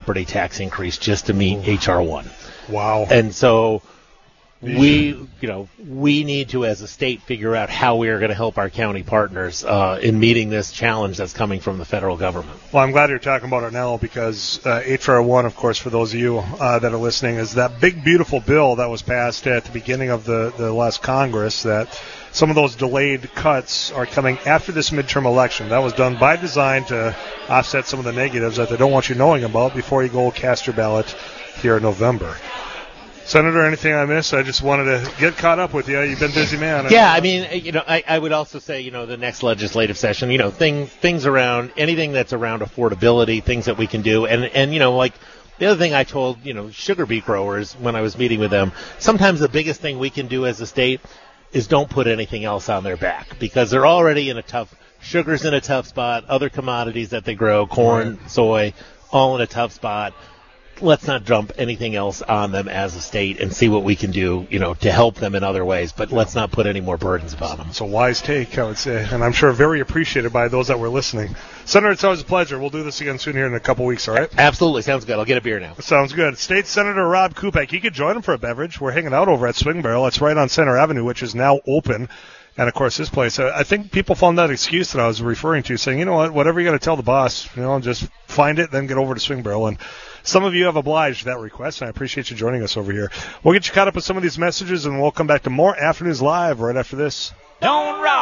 property tax increase just to meet H.R. 1. Wow. And so we need to, as a state, figure out how we are going to help our county partners in meeting this challenge that's coming from the federal government. Well, I'm glad you're talking about it now because H.R. 1, of course, for those of you that are listening, is that big, beautiful bill that was passed at the beginning of the last Congress that some of those delayed cuts are coming after this midterm election. That was done by design to offset some of the negatives that they don't want you knowing about before you go cast your ballot here in November. Senator, anything I missed? I just wanted to get caught up with you. You've been a busy man. Yeah, I mean, I would also say, the next legislative session, things around, anything that's around affordability, things that we can do. And like the other thing I told, sugar beet growers when I was meeting with them, sometimes the biggest thing we can do as a state is don't put anything else on their back because they're already in sugar's in a tough spot, other commodities that they grow, corn, soy, all in a tough spot. Let's not dump anything else on them as a state and see what we can do, to help them in other ways. But let's not put any more burdens upon them. It's a wise take, I would say, and I'm sure very appreciated by those that were listening. Senator, it's always a pleasure. We'll do this again soon here in a couple weeks, all right? Absolutely. Sounds good. I'll get a beer now. Sounds good. State Senator Rob Kupek. You could join him for a beverage. We're hanging out over at Swing Barrel. It's right on Center Avenue, which is now open. And, of course, this place, I think people found that excuse that I was referring to, saying, whatever you got to tell the boss, just find it, then get over to Swing Barrel. And some of you have obliged that request, and I appreciate you joining us over here. We'll get you caught up with some of these messages, and we'll come back to more Afternoons Live right after this. Don't rock.